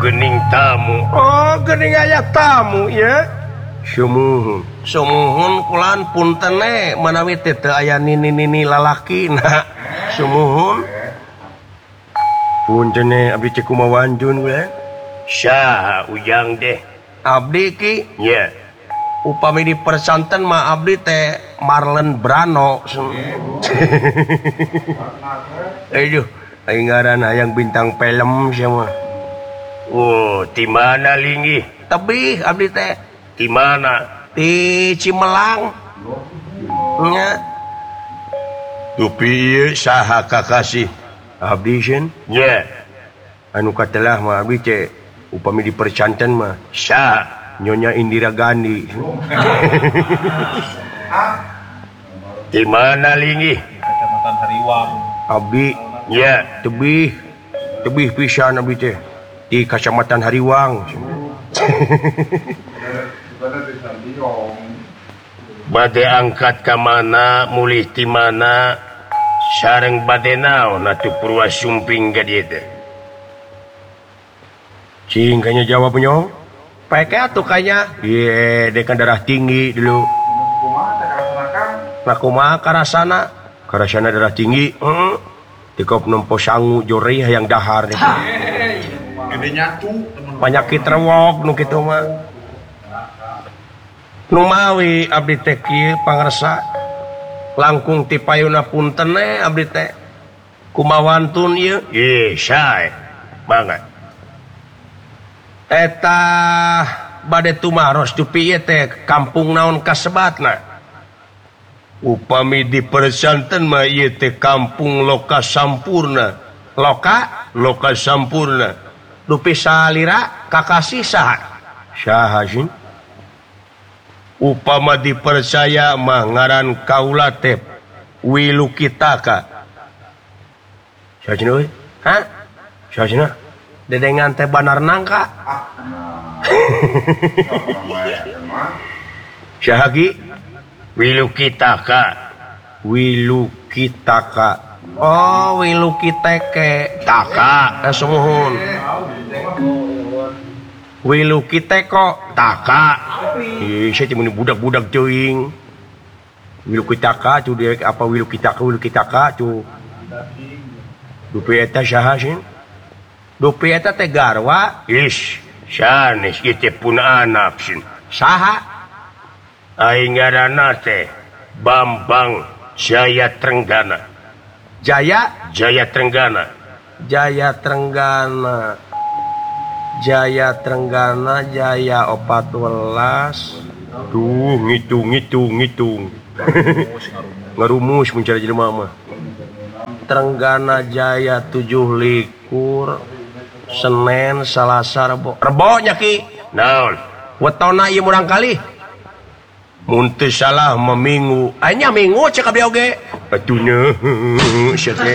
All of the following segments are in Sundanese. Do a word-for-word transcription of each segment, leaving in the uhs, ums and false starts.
gening tamu. Oh gening aya tamu ya. Sumuhun. Sumuhun kulan punten we manawi teu aya nini-nini lalaki na. Sumuhun. Punten abdi cek kumaha wanjun we. Saha ujang deh. Abdi ki nya. Yeah. Upami di persanten mah abdi teh Marlon Brando. Aduh, aing ngaran hayang bintang film sia mah. Oh, di mana linggih? Tebih abdi teh. Di mana? Di Cimelang. Nya. Dupi ieu saha kakasih? Abdi sieun? Nya. Anu katelah mah abdi cek upami di persanten mah. Saha? Nyonya Indira Gandhi. Di mana linggih? Kecamatan Hariwang. Abdi, ya, tebih, tebih pisan abdi teh di Kecamatan Hariwang. Bade angkat ka mana, mulih ti mana, sareng bade naon atuh Purwasumping ka dieu teh. Cing kanya jawab nyong. Pake atuh kayaknya. Iya, dia kan darah tinggi dulu. Nah kumaha karasana? Karasana darah tinggi. Heeh. Tikop nempo sangu jori hayang dahar nih. Gede nyatu. Penyakit rewok nu kitu mah. Nu mawi abdi teh kieu pangarsa. Langkung ti payuna punten we abdi teh. Kumawantun ieu. Ih, sae. Banget. Eta bade tumaros dupi ieu teh kampung naon kasebatna? Upami di persanten mah ieu teh kampung Loka Sampurna. Loka Loka Sampurna. dupi salira kakasih saha? Saha sih? Upama dipercaya mah ngaran kaula teh Wilukitaka. Saha cenah we? Hah? Saha cenah? Dedengan teh banar nangka. Syahagi Wilukitaka. Wilukitaka. Oh, Wilukiteke. Taka. Sumuhun. Wilukiteko. Taka. Ih, saya cuma budak-budak ceuing. Wilukitaka tu dia apa Wilukitaka Wilukitaka tu. Dupi eta saha sih? Dupi eta teh garwa. Ish, sanes ieu teh pun anak sih. Saha? Aing ngaranna teh Bambang Jaya Trenggana. Jaya Jaya Trenggana. Jaya Trenggana. Jaya Trenggana Jaya opat welas. Tuh, ngitung ngitung ngitung. Ngarumus mencari jelema mah. Trenggana Jaya tujuh likur. Senin Salasa Rebo. Rebo nya ki. Naon? Wetona ieu murang kali. Mun teu salah mah minggu. Anya minggu cek abdi oge. Atunya sia teh.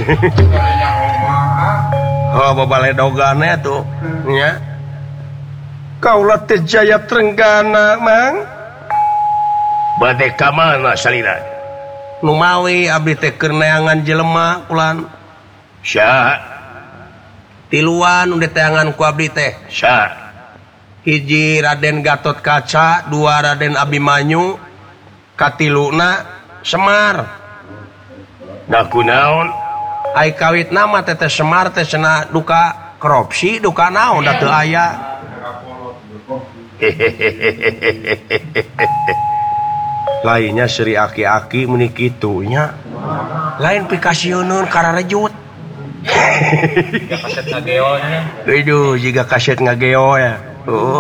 Oh babaledogannya tuh nya. Kaula teh Jaya Trenggana, Mang. Bade ka mana salira? Nu mawi abdi teh keur neangan jelema kulan. Saha? Tiluan nu diteangan ku abdi teh. Saha? Hiji Raden Gatot Kaca, dua Raden Abimanyu, katiluna Semar. Nah kunaon? Ai kawit nama teteh Semar teh cenah duka korupsi, duka naon da teu aya. Lainnya seri aki-aki meuni kitu nya. Lain pikasieunun kararejut. Jika kaset ngageo nya. Aduh, jika kaset ngageo ya. Oh.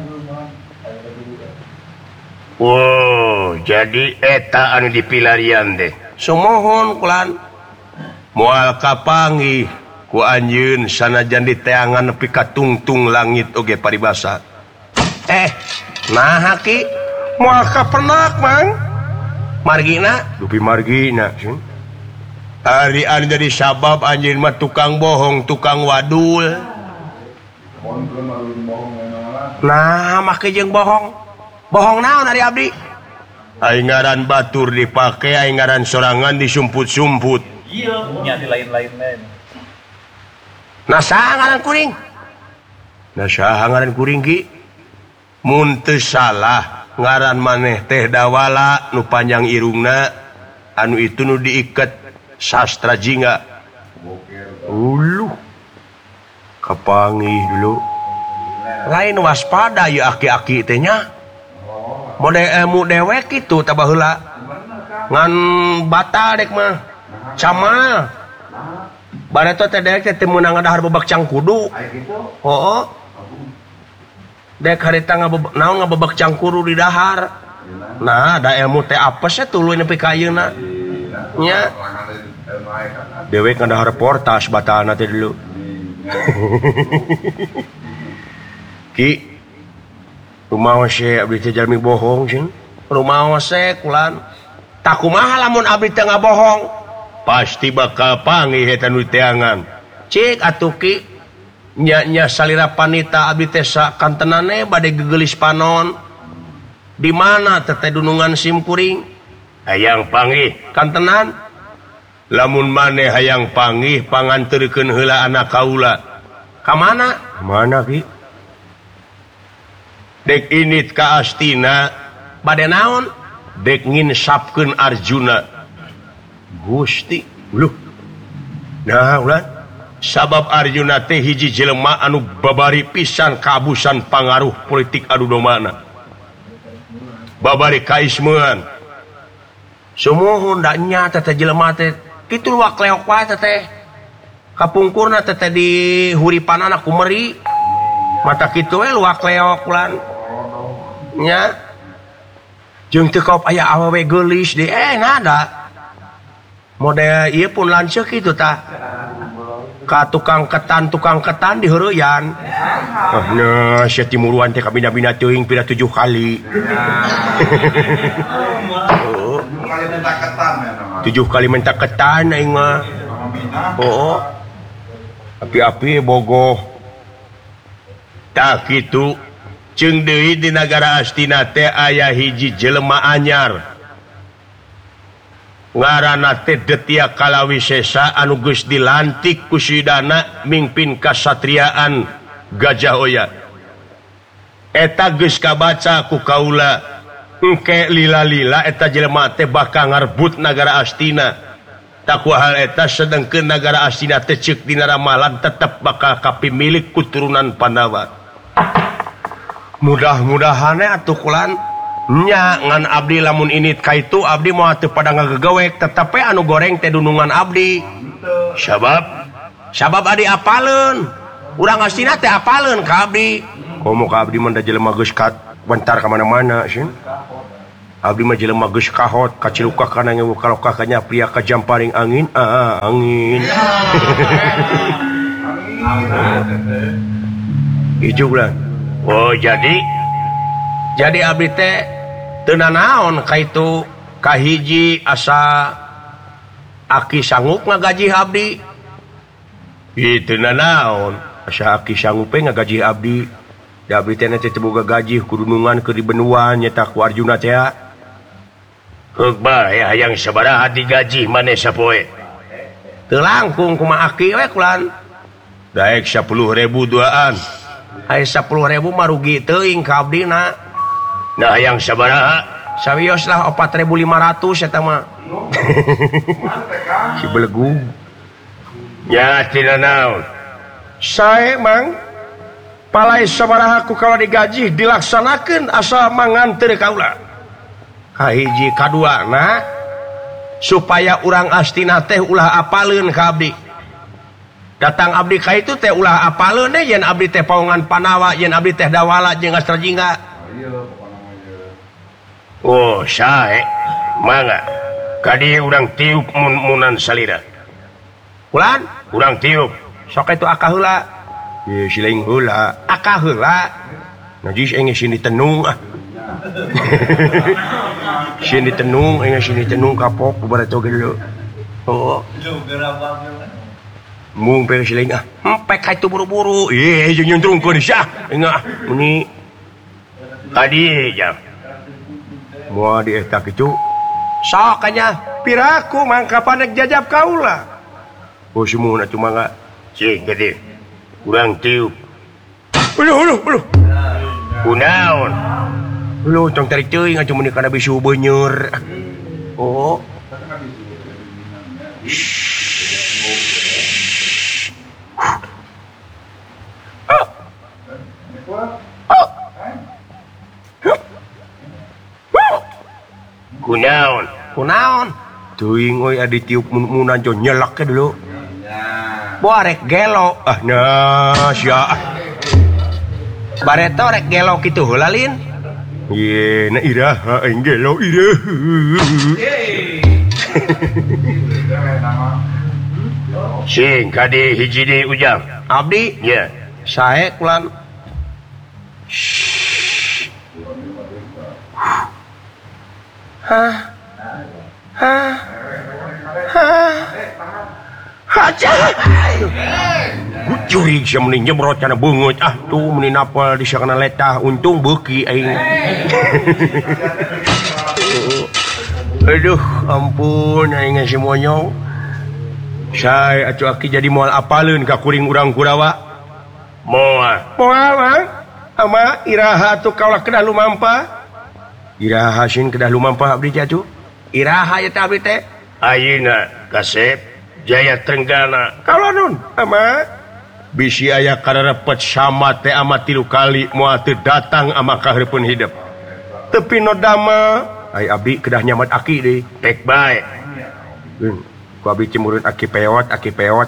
Wow, jadi eta anu dipilarian deh. Sumohon kulan. Moal kapanggih ku anjeun sanajan diteangan nepi ka tungtung langit oge paribasa. Eh, nah ki Moal kapernak, Mang. margina Dupi margina. Ari anu jadi sabab anjeun mah tukang bohong, tukang wadul. nah make jeung bohong. Bohong naon ari abdi? Aing ngaran batur dipake, aing ngaran sorangan disumput-sumput. Iya, nya di lain-lain lain. Nah saha ngaran kuring? ngaran kuringgi munteu salah ngaran maneh teh dawala nu panjang irungna anu itu nu diiket sastra jingga ulu kapangih dulu lain waspada ya aki-aki teh nya mode ilmu dewek itu tah baheula ngan batal dek mah camal bareto teh dek teh meunang ngadahar bebak cangkudu hooh dek harita ngabebak naon ngabebak cangkuru di dahar nah da ilmu teh apes ya tuluy nepi ka ayeuna nya dewek ngadahar portas batalna teh dulu ki rumawa se abdi teh jalmi bohong sieun rumawa se kulan tak kumaha lamun abdi teh ngabohong pasti bakal panggih eta nu teangan cik atuh ki nya-nya salira panita abdi teh sakantenane bade gegelis panon di mana teh dunungan simkuring hayang panggih kantenan lamun maneh hayang panggih panganterkeun heula anak kaula ka mana mana ki dek init ka Astina bade naon dek nginsapkeun Arjuna Gusti luh nah ulah sabab Arjuna teh hiji jelema anu babari pisan kaabusan pangaruh politik adu domana babari kaismeun sumuhun da nya teh jelema teh kitu luak leok wae teh kapungkurna teh di huripanana kumeri mata kitu we luak leok ulan nya jeung teu kaop aya awewe geulis di eh nada model ieu pun lanceuk kitu tah ka tukang ketan tukang ketan di heureyan ah nah sia timuruan teh kabina-bina teuing pira tujuh kali tujuh kali mentak ketan aing mah oh api-api bogoh tak kitu ceung deui di nagara Astina teh aya hiji jelema anyar ngaranna teh Detya Kalawisesa anu geus dilantik ku sidana mingpin kasatriaan Gajah Oya eta geus kabaca ku kaula engke lila-lila eta jelema teh bakal ngarbut nagara Astina tak hal eta sedengkeun nagara Astina teh ceuk dina ramalan tetep bakal kapimilik keturunan Pandawa mudah-mudahan atuh kulan nya ngan abdi lamun init kaitu abdi moal teu pada ngagegewek tetapi anu goreng teh dunungan abdi sabab sabab adi apaleun urang Astina teh apaleun ka abdi komo ka abdi mah da jelema geus kat bentar ka mana-mana sieun abdi mah jelema geus kahot kaciluka kana ngewu kaloka ka nya pria ka jamparing angin ah angin ieu bulan oh jadi jadi abdi teh teu nanaon kaitu kahiji asa aki sanggup ngagaji abdi itu nanaon asa aki sanggup ngagaji abdi da abdi teh teh boga gaji kudunungan keur di benua nyata ku Arjuna teh heug bae hayang sabaraha digaji maneh sapoe teu langkung kumaha aki we kulan daek sepuluh ribu duaan aya sepuluh ribu mah rugi teuing ka abdina nah yang sabaraha sawios lah empat ribu lima ratus eta mah si belegu nya tina naon sae mang palai sabaraha ku kaula digaji dilaksanakeun asa manganteur kaula kahiji kadua nah supaya urang Astina teh ulah apaleun ka abdi datang abdi ka itu teh ulah apaleun deh yen abdi teh paungan Pandawa yen abdi teh dawala jeung Astra Jingga oh sae mangga kadi urang tiup mun-munan salira ulan urang tiup sok itu akah heula ye siling heula akah heula najis engge sini tenung ah sini tenung engge sini tenung kapok barato gelo oh mung pe siling ah empek ka itu buru-buru ye jeung nyuntrungkeun sia engga meni tadi ya moal di eta kitu sok nya piraku mangka panek jajab kaula oh sumuhun atuh mangga cing gede urang tiup kunaon lu tong tarik teuing atuh mun kana bisu beunyer oh kunaon kunaon teuing euy adi tiup mun-munan jo nyelak ke dulu borek gelo ah nah sia bareto rek gelo kitu heula lin ye na iraha aing gelo iraha sing kade hiji deui ujang abdi ya sae kulan hah hah hah haja curig sia mending jemrot kana beungeut ah tuh mending napal di sakana letah untung beuki aing aduh ampun aing si monyong sae atuh aki jadi moal apaleun ka kuring urang Kurawa moal moal mang ama iraha atuh kaulah kedah lumampa iraha sin kedah lumampa abdi atuh iraha ya teh abdi teh ayeuna kasep Jaya Trenggana kaulah nun ama bisi aya karerepet sama teh ama tilu kali moal teu datang ama kahareupeun hidup tepi no dama ai abdi kedah nyamat aki deui tek bae ku abdi cemurut aki peot aki peot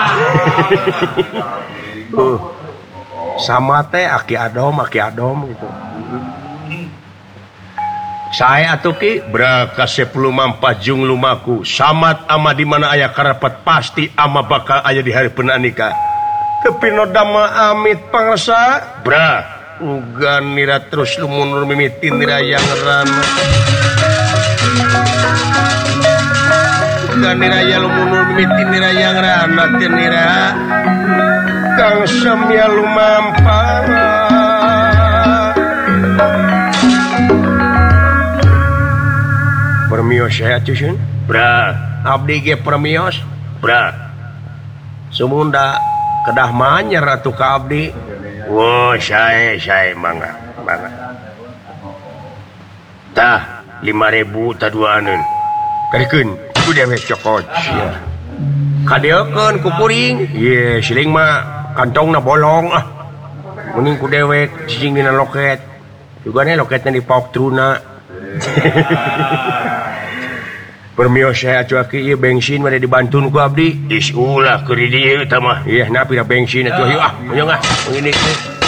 uh. sama teh aki adom aki adom gitu saya atuh ki braka sepuluh mampa jung lumaku samat ama di mana aya karepet pasti ama bakal aya di hareupeun nikah tepi no dama amit pangrasa bra ugan nira terus lumunur mimitin nira yang rana ugan nira ya lumunur mimitin nira yang rana teh nira kang samya lumampang permios saya cusun bra abdi ge permios bra sumunda kedah manyer atuh ka abdi wo sae sae mangga mangga tah lima ribu taduaneun karikeun ku dewe cokot sia kadeukeun ku kuring ye siling mah kantongna bolong ah mending ku dewek cicing dina loket juga nih loketnya di pauk truna permios saya acuh aki ieu bensin made dibantun ku abdi is ulah keur di dieu tah mah ieu napi da bensin atuh yeuh ah moyong ah ngini